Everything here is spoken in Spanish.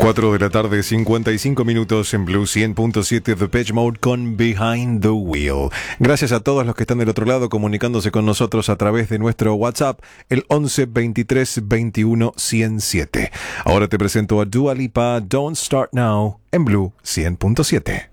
4 de la tarde, 55 minutos en Blue 100.7 Depeche Mode con Behind the Wheel. Gracias a todos los que están del otro lado comunicándose con nosotros a través de nuestro WhatsApp, el 11 23 21 107. Ahora te presento a Dua Lipa, Don't Start Now, en Blue 100.7.